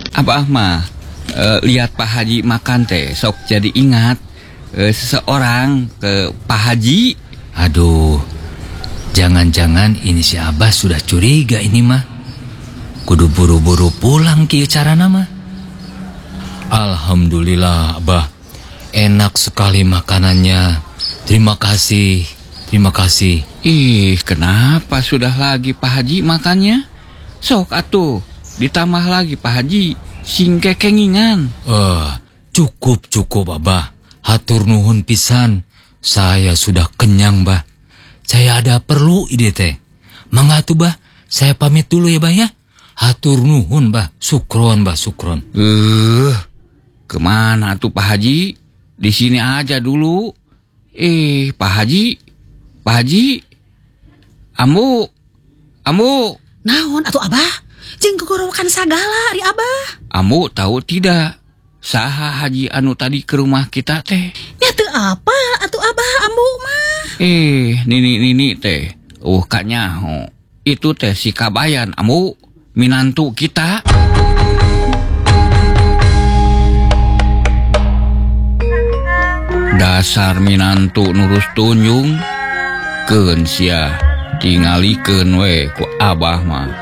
Abah mah lihat Pak Haji makan teh sok jadi ingat seseorang ke Pak Haji. Aduh, jangan-jangan ini si Abah sudah curiga ini mah. Kudu buru-buru pulang kieu carana mah. Alhamdulillah Abah, enak sekali makanannya. Terima kasih. Ih, kenapa sudah lagi Pak Haji makannya? Sok atuh, ditambah lagi Pak Haji, singke kengingan. Cukup Abah. Hatur nuhun pisan. Saya sudah kenyang, Bah. Saya ada perlu ide teh. Mangga atuh, Bah. Saya pamit dulu ya, Bah ya. Hatur nuhun, Bah. Sukron, Bah, sukron. Kemana tuh Pak Haji? Di sini aja dulu. Pak Haji, Ambu. Naon atuh Abah? Jeung gogorokan sagala di Abah. Ambu tahu tidak? Saha Haji anu tadi ke rumah kita teh? Nya teu apa atuh Abah Ambu mah? Nini teh. Kak nyaho. Itu teh si Kabayan, Ambu. Minantu kita. Dasar minantu nurus tunjung. Keun sia tingalikeun we ku Abah mah.